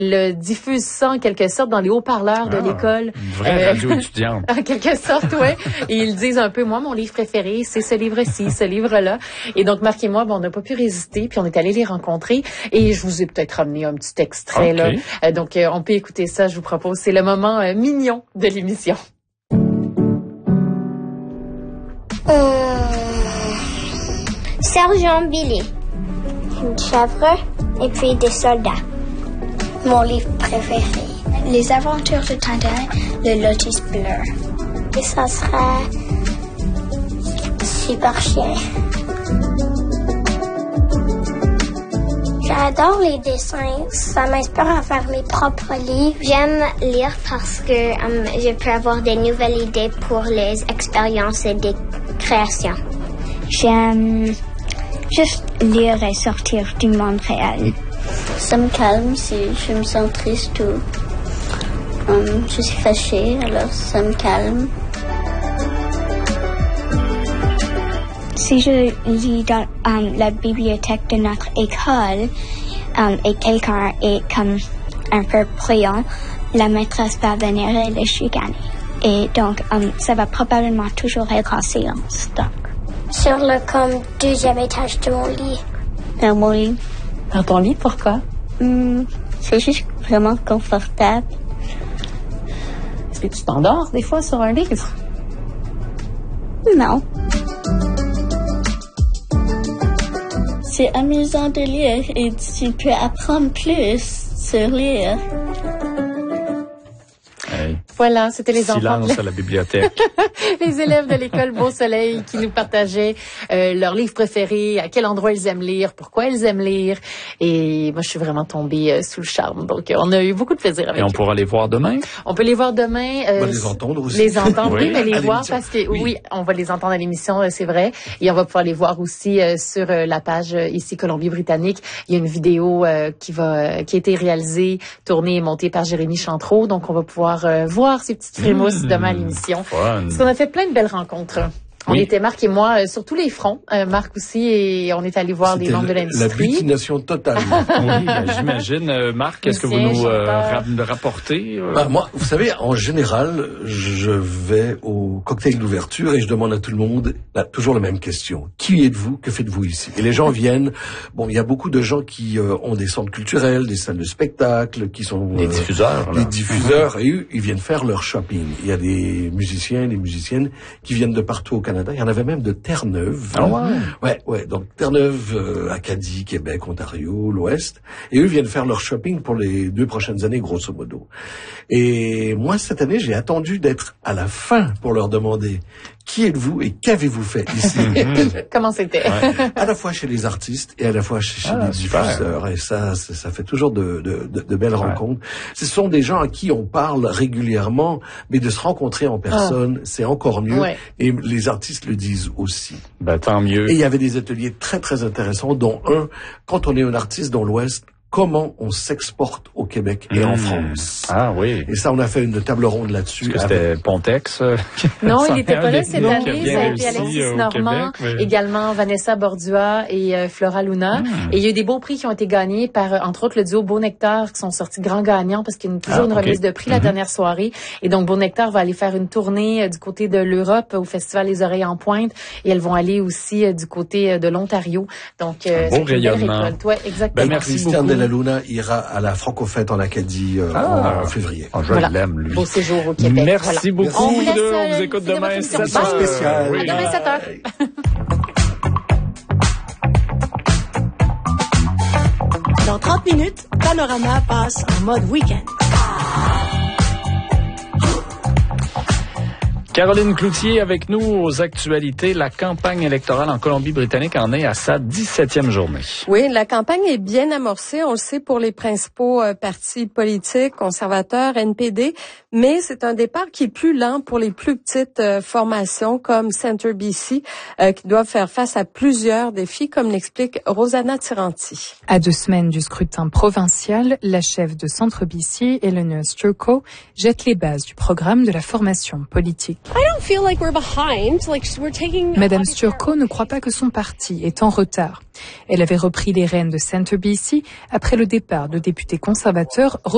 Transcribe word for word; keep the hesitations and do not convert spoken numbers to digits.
le diffuse ça en quelque sorte dans les haut-parleurs de ah, l'école. Une vraie euh, radio étudiante. En quelque sorte, ouais. Et ils disent un peu, moi, mon livre préféré, c'est ce livre-ci, ce livre-là. Et donc, Marc et moi, bon, on n'a pas pu résister, puis on est allés les rencontrer. Et je vous ai peut-être ramené un petit extrait, okay. là. Euh, donc, euh, on peut écouter ça, je vous propose. C'est le moment euh, mignon de l'émission. Euh... Sergent Billy. Une chèvre et puis des soldats. Mon livre préféré. Les aventures de Tintin, le Lotus bleu. Et ça serait Super Chien. J'adore les dessins. Ça m'inspire à faire mes propres livres. J'aime lire parce que um, je peux avoir des nouvelles idées pour les expériences et des créations. J'aime juste lire et sortir du monde réel. Ça me calme si je me sens triste ou um, je suis fâchée, alors ça me calme. Si je lis dans um, la bibliothèque de notre école um, et quelqu'un est comme un peu bruyant, la maîtresse va venir et le chicaner. Et donc, um, ça va probablement toujours être en silence. Donc. Sur le comme deuxième étage de mon lit. Dans mon lit. Dans ton lit, pourquoi? Mm, c'est juste vraiment confortable. Est-ce que tu t'endors des fois sur un livre? Non. C'est amusant de lire et tu peux apprendre plus sur lire. Hey. Voilà, c'était les Silence enfants. Silence à la bibliothèque. Les élèves de l'école Beau Soleil qui nous partageaient euh, leurs livres préférés, à quel endroit ils aiment lire, pourquoi ils aiment lire. Et moi, je suis vraiment tombée euh, sous le charme. Donc, euh, on a eu beaucoup de plaisir avec eux. Et on eux. pourra les voir demain? On peut les voir demain. Euh, on va les entendre aussi. Les entendre, oui, oui mais les à voir parce que, oui. oui, on va les entendre à l'émission, euh, c'est vrai. Et on va pouvoir les voir aussi euh, sur euh, la page euh, ici Colombie-Britannique. Il y a une vidéo euh, qui va, euh, qui a été réalisée, tournée et montée par Jérémy Chantreau. Donc, on va pouvoir euh, voir ces petites frémousses mmh, demain à l'émission. Fun. Parce qu'on a fait plein de belles rencontres. On oui. était Marc et moi euh, sur tous les fronts. Euh, Marc aussi, et on est allé voir C'était des membres de l'industrie. La butination totale. Oui, ben, j'imagine. Euh, Marc, est-ce que vous nous euh, ra- rapportez? Euh... Ben, moi, vous savez, en général, je vais au cocktail d'ouverture et je demande à tout le monde là, toujours la même question. Qui êtes-vous? Que faites-vous ici? Et les gens viennent. Bon, il y a beaucoup de gens qui euh, ont des centres culturels, des salles de spectacle, qui sont des euh, diffuseurs. Des diffuseurs, et eux, ils viennent faire leur shopping. Il y a des musiciens, des musiciennes qui viennent de partout au Canada. Il y en avait même de Terre-Neuve. Ah ouais? Ouais, ouais. Donc, Terre-Neuve, euh, Acadie, Québec, Ontario, l'Ouest. Et eux viennent faire leur shopping pour les deux prochaines années, grosso modo. Et moi, cette année, j'ai attendu d'être à la fin pour leur demander qui êtes-vous et qu'avez-vous fait ici? Comment c'était? Ouais. À la fois chez les artistes et à la fois chez, chez ah, les diffuseurs. Et ça, ça fait toujours de, de, de, de belles ouais. rencontres. Ce sont des gens à qui on parle régulièrement, mais de se rencontrer en personne, ah. c'est encore mieux. Ouais. Et les artistes le disent aussi. Ben, tant mieux. Et il y avait des ateliers très, très intéressants, dont un, quand on est un artiste dans l'Ouest, comment on s'exporte au Québec et mmh. en France. Ah oui. Et ça, on a fait une table ronde là-dessus. Est-ce que avec... c'était Pontex? Euh, non, il n'était pas là cette non, année. Ça a été Alexis euh, Normand, Québec, mais... également Vanessa Bordua et euh, Flora Luna. Mmh. Et il y a eu des beaux prix qui ont été gagnés par, entre autres, le duo Beau Nectar, qui sont sortis grands gagnants parce qu'il y a une, toujours ah, une okay. remise de prix mmh. la dernière soirée. Et donc, Beau Nectar va aller faire une tournée euh, du côté de l'Europe au Festival Les Oreilles en Pointe. Et elles vont aller aussi euh, du côté euh, de l'Ontario. Donc, euh, c'est une belle récolte. Ouais, exactement. Ben, merci Christian de la Luna ira à la Franco-Fête en Acadie euh, ah, en février. Oh, je voilà. l'aime, lui. Beau séjour au Québec. Merci voilà. beaucoup. On vous, laisse, de, on vous écoute demain sept heures. Spécial. Oui. À demain sept heures. Dans trente minutes, Panorama passe en mode week-end. Caroline Cloutier avec nous aux actualités. La campagne électorale en Colombie-Britannique en est à sa dix-septième journée. Oui, la campagne est bien amorcée, on le sait, pour les principaux euh, partis politiques, conservateurs, N P D, mais c'est un départ qui est plus lent pour les plus petites euh, formations comme Centre B C, euh, qui doivent faire face à plusieurs défis, comme l'explique Rosanna Tiranti. À deux semaines du scrutin provincial, la chef de Centre B C, Eleanor Sturco, jette les bases du programme de la formation politique. Madame Sturco ne croit pas que son parti est en retard. Elle avait repris les rênes de Centre B C après le départ de députés conservateurs